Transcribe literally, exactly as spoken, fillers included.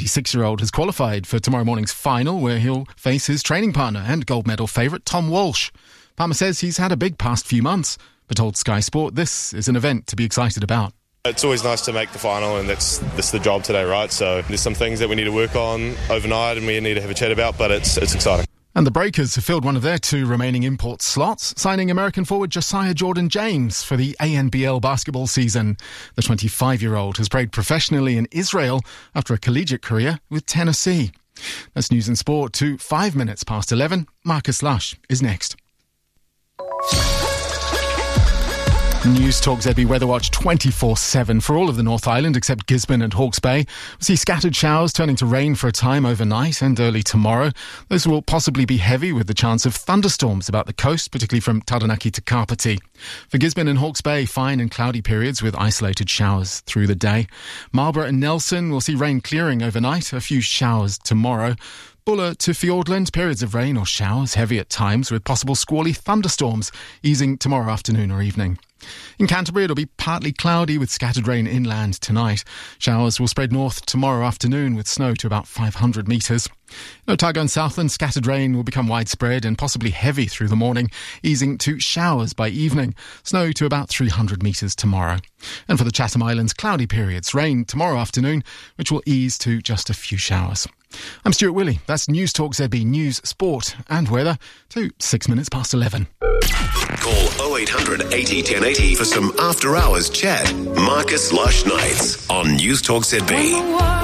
twenty-six-year-old has qualified for tomorrow morning's final, where he'll face his training partner and gold medal favourite Tom Walsh. Palmer says he's had a big past few months, but told Sky Sport this is an event to be excited about. It's always nice to make the final, and that's that's the job today, right? So there's some things that we need to work on overnight and we need to have a chat about, but it's it's exciting. And the Breakers have filled one of their two remaining import slots, signing American forward Josiah Jordan-James for the A N B L basketball season. The twenty-five-year-old has played professionally in Israel after a collegiate career with Tennessee. That's news and sport to five minutes past eleven. Marcus Lush is next. News Talk Z B Weather Watch twenty-four seven for all of the North Island except Gisborne and Hawke's Bay. We'll see scattered showers turning to rain for a time overnight and early tomorrow. Those will possibly be heavy with the chance of thunderstorms about the coast, particularly from Taranaki to Kapiti. For Gisborne and Hawke's Bay, fine and cloudy periods with isolated showers through the day. Marlborough and Nelson will see rain clearing overnight, a few showers tomorrow. Buller to Fiordland, periods of rain or showers, heavy at times with possible squally thunderstorms, easing tomorrow afternoon or evening. In Canterbury, it'll be partly cloudy with scattered rain inland tonight. Showers will spread north tomorrow afternoon with snow to about five hundred metres. In Otago and Southland, scattered rain will become widespread and possibly heavy through the morning, easing to showers by evening. Snow to about three hundred metres tomorrow. And for the Chatham Islands, cloudy periods, rain tomorrow afternoon, which will ease to just a few showers. I'm Stuart Willey. That's News Talk Z B News, Sport and Weather to six minutes past eleven. Call oh eight hundred eighty ten eighty for some after-hours chat. Marcus Lush Nights on News Talk Z B.